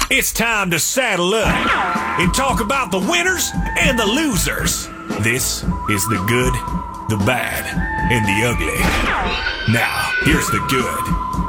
It's time to saddle up and talk about the winners and the losers. This is the good, the bad, and the ugly. Now, here's the good.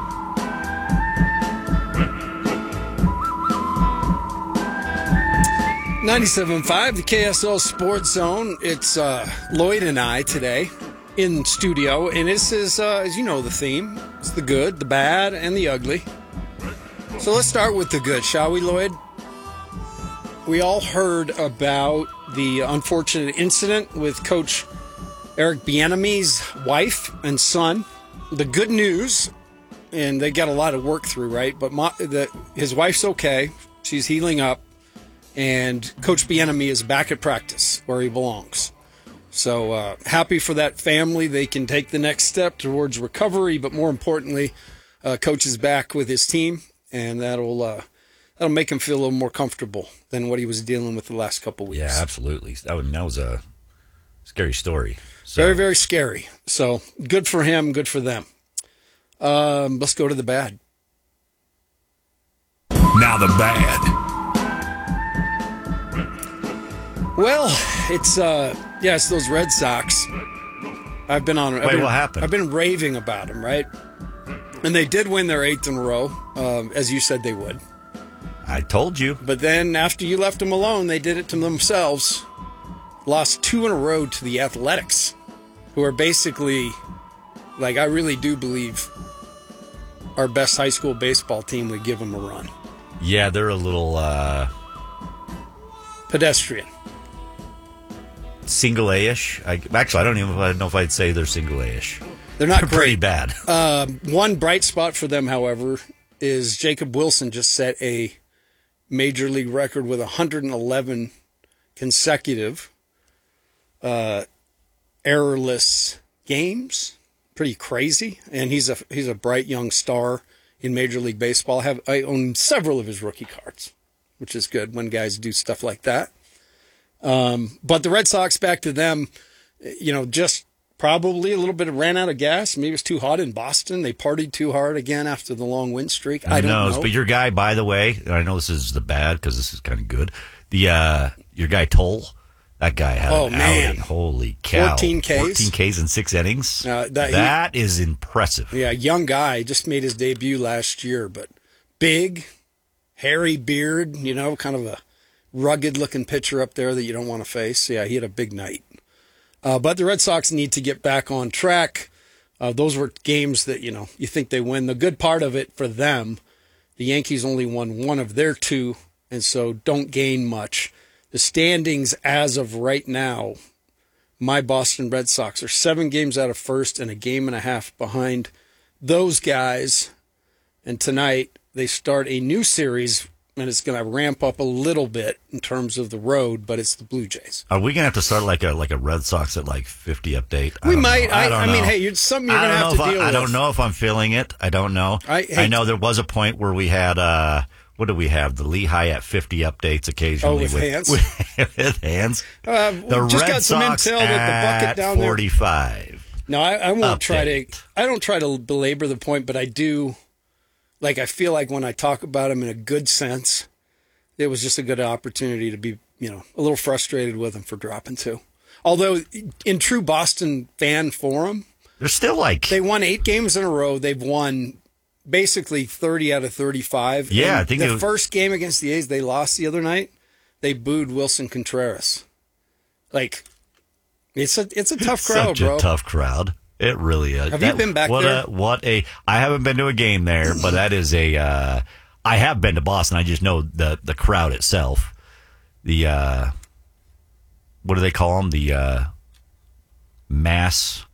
.97.5, the KSL Sports Zone. It's Lloyd and I today in studio, and this is, as you know, the theme. It's the good, the bad, and the ugly. So let's start with the good, shall we, Lloyd? We all heard about the unfortunate incident with Coach Eric Bieniemy's wife and son. The good news, and they got a lot of work through, right? But his wife's okay. She's healing up. And Coach Bieniemy is back at practice where he belongs. So happy for that family. They can take the next step towards recovery. But more importantly, Coach is back with his team. And that'll make him feel a little more comfortable than what he was dealing with the last couple weeks. Yeah, absolutely. That was a scary story. So. Very, very scary. So good for him, good for them. Let's go to the bad. Now the bad. Well, it's those Red Sox. What happened? I've been raving about them, right? And they did win their 8th in a row, as you said they would. I told you. But then after you left them alone, they did it to themselves. Lost 2 in a row to the Athletics, who are basically, like, I really do believe our best high school baseball team would give them a run. Yeah, they're a little pedestrian. Single A-ish. I don't know if I'd say they're single A-ish. They're not pretty bad. One bright spot for them, however, is Jacob Wilson just set a major league record with 111 consecutive errorless games. Pretty crazy. And he's a bright young star in Major League Baseball. I own several of his rookie cards, which is good when guys do stuff like that. But the Red Sox, back to them, just probably a little bit ran out of gas. Maybe it was too hot in Boston. They partied too hard again after the long win streak. I don't know. But your guy, by the way, and I know this is the bad because this is kind of good. Your guy Toll, that guy had an outing. Holy cow! 14 Ks, 14 Ks in 6 innings. That is impressive. Yeah, young guy, just made his debut last year, but big, hairy beard. Kind of a rugged-looking pitcher up there that you don't want to face. Yeah, he had a big night. But the Red Sox need to get back on track. Those were games that, you think they win. The good part of it for them, the Yankees only won 1 of their 2, and so don't gain much. The standings as of right now, my Boston Red Sox are 7 games out of first and a game and a half behind those guys. And tonight they start a new series, and it's going to ramp up a little bit in terms of the road, but it's the Blue Jays. Are we going to have to start like a Red Sox at 50 update? We might. I mean, hey, it's something you're going to have to deal with. I don't know if I'm feeling it. I don't know. I know there was a point where we had, what do we have? The Lehigh at 50 updates occasionally. With Hands? With Hands. The just Red got some Sox intel that the bucket down 45. There. No, I won't update. I don't try to belabor the point, but I do. I feel like when I talk about him in a good sense, it was just a good opportunity to be, a little frustrated with him for dropping 2. Although, in true Boston fan form, they're still they won 8 games in a row. They've won basically 30 out of 35. Yeah, and I think the first game against the A's they lost the other night, they booed Wilson Contreras. It's a tough crowd, bro. Such a tough crowd. It really is. Have you been back there? I haven't been to a game there, but that is I have been to Boston. I just know the crowd itself. What do they call them? The mass,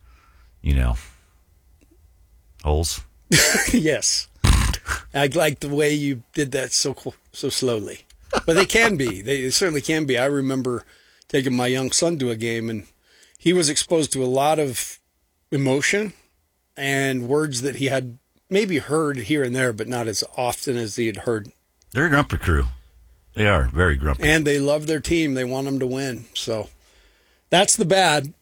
holes. Yes. I like the way you did that so slowly. But they can be. They certainly can be. I remember taking my young son to a game, and he was exposed to a lot of emotion and words that he had maybe heard here and there, but not as often as he had heard. They're a grumpy crew. They are very grumpy. And they love their team. They want them to win. So that's the bad.